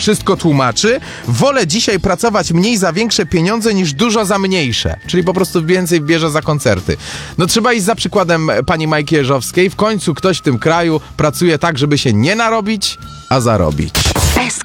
wszystko tłumaczy. Wolę dzisiaj pracować mniej za większe pieniądze niż dużo za mniejsze. Czyli po prostu więcej bierze za koncerty. No trzeba iść za przykładem pani Majki Jeżowskiej. W końcu ktoś w tym kraju pracuje tak, żeby się nie narobić, a zarobić.